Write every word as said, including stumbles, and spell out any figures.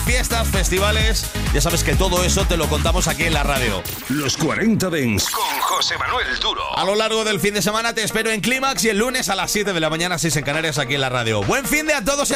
fiestas, festivales. Ya sabes que todo eso te lo contamos aquí en la radio. Los cuarenta Dance con José Manuel Duro. A lo largo del fin de semana te espero en Clímax y el lunes a las siete de la mañana, seis en Canarias, aquí en la radio. Buen fin de a todos y a